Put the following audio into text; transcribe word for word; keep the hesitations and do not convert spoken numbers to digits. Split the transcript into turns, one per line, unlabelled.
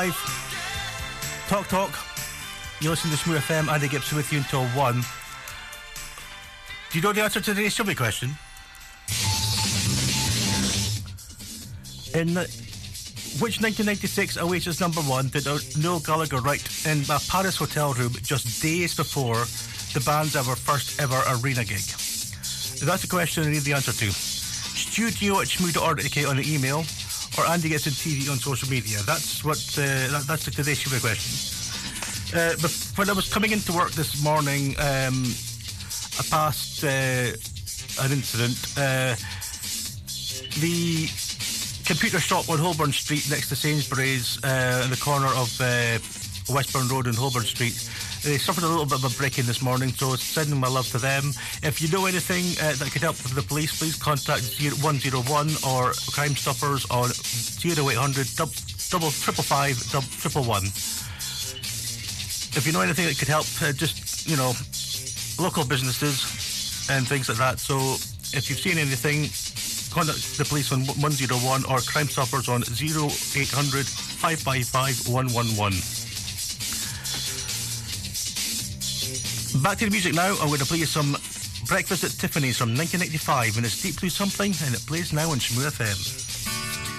Talk Talk. You listen to Smooth F M. Andy Gibson with you until one. Do you know the answer to today's trivia question? In the, which nineteen ninety-six Oasis number one did Noel Gallagher write in a Paris hotel room just days before the band's ever first ever arena gig? That's the question I need the answer to. Studio at schmoo dot org dot U K on the email, or Andy Gets in T V on social media. That's what. Uh, that, that's the today's trivia question. Uh, but when I was coming into work this morning, um, I passed uh, an incident. Uh, the computer shop on Holborn Street next to Sainsbury's, uh, in the corner of uh, Westbourne Road and Holborn Street, they suffered a little bit of a break-in this morning, so sending my love to them. If you know anything uh, that could help the police, please contact one zero one or Crime Stoppers on zero eight hundred double triple five triple one. If you know anything that could help, uh, just, you know, local businesses and things like that. So if you've seen anything, contact the police on one zero one or Crime Stoppers on zero eight hundred five five five one one one. Back to the music now. I'm going to play you some Breakfast at Tiffany's from nineteen ninety-five, and it's Deep Blue Something, and it plays now on Smooth F M.